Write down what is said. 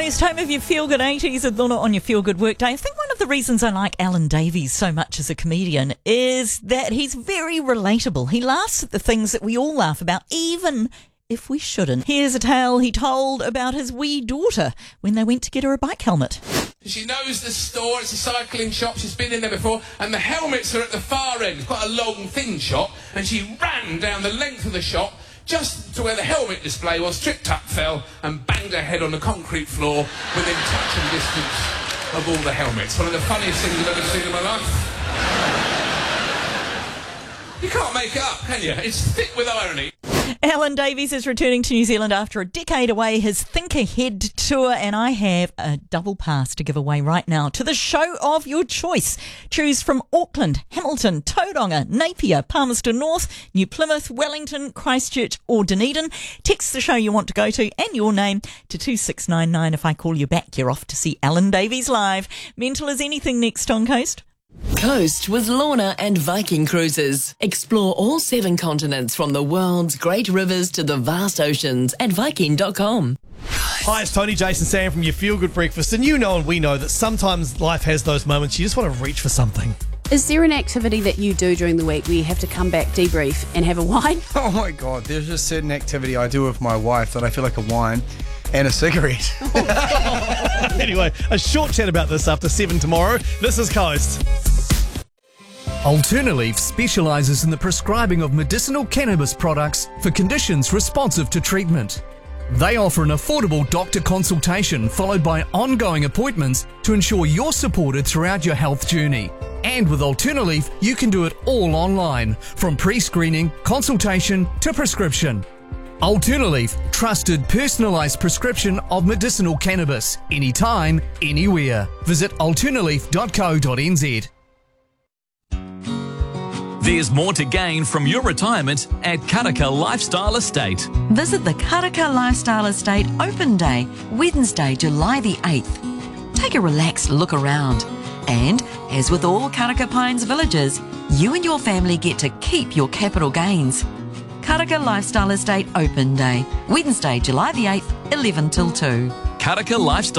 Coast, home of your feel-good 80s and Luna on your feel-good workday. I think one of the reasons I like Alan Davies so much as a comedian is that he's very relatable. He laughs at the things that we all laugh about, even if we shouldn't. Here's a tale he told about his wee daughter when they went to get her a bike helmet. She knows the store, it's a cycling shop, she's been in there before, and the helmets are at the far end. It's quite a long, thin shop, and she ran down the length of the shop just to where the helmet display was, tripped up, fell, and banged her head on the concrete floor within touching distance of all the helmets. One of the funniest things I've ever seen in my life. You can't make it up, can you? It's thick with irony. Alan Davies is returning to New Zealand after a decade away, his Think Ahead tour, and I have a double pass to give away right now to the show of your choice. Choose from Auckland, Hamilton, Tauranga, Napier, Palmerston North, New Plymouth, Wellington, Christchurch or Dunedin. Text the show you want to go to and your name to 2699. If I call you back, you're off to see Alan Davies live. Mental as anything next on Coast. Coast with Lorna and Viking Cruises. Explore all 7 continents from the world's great rivers to the vast oceans at Viking.com. Hi, it's Tony, Jason, Sam from your Feel Good Breakfast, and you know and we know that sometimes life has those moments you just want to reach for something. Is there an activity that you do during the week where you have to come back, debrief and have a wine? Oh my God, there's just certain activity I do with my wife that I feel like a wine and a cigarette. Anyway, a short chat about this after 7 tomorrow. This is Coast. Alternaleaf specialises in the prescribing of medicinal cannabis products for conditions responsive to treatment. They offer an affordable doctor consultation followed by ongoing appointments to ensure you're supported throughout your health journey. And with Alternaleaf, you can do it all online, from pre-screening, consultation to prescription. Alternaleaf, trusted personalised prescription of medicinal cannabis, anytime, anywhere. Visit alternaleaf.co.nz. There's more to gain from your retirement at Karaka Lifestyle Estate. Visit the Karaka Lifestyle Estate Open Day, Wednesday, July the 8th. Take a relaxed look around. And, as with all Karaka Pines villages, you and your family get to keep your capital gains. Karaka Lifestyle Estate Open Day, Wednesday, July the 8th, 11 till 2. Karaka Lifestyle